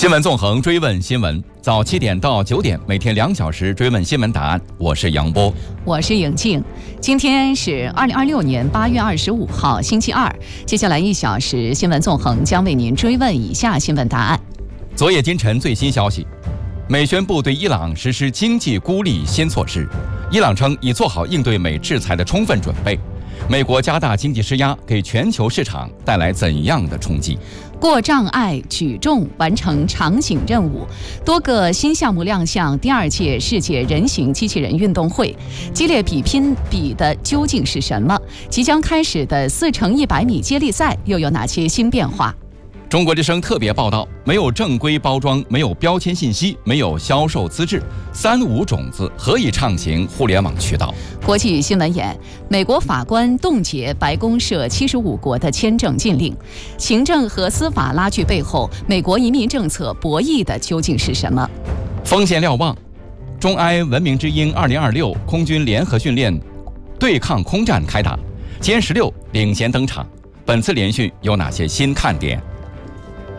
新闻纵横，追问新闻，早7点到9点，每天2小时追问新闻答案。我是杨波， 我是颖静。今天是2026年8月25号，星期二。接下来1小时，新闻纵横将为您追问以下新闻答案。 昨夜今晨最新消息，美宣布对伊朗实施经济孤立新措施。伊朗称已做好应对美制裁的充分准备。美国加大经济施压，给全球市场带来怎样的冲击？ 过障碍举重完成场景任务，多个新项目亮相第2届世界人形机器人运动会。激烈比拼比的究竟是什么？即将开始的4×100米接力赛又有哪些新变化？ 中国之声特别报道，没有正规包装，没有标签信息，没有销售资质，3无种子何以畅行互联网渠道？ 国际新闻眼，美国法官冻结白宫涉75国的签证禁令。行政和司法拉锯背后，美国移民政策博弈的究竟是什么？ 锋线瞭望，中埃文明之鹰2026空军联合训练对抗空战开打，歼16领衔登场。本次联训有哪些新看点？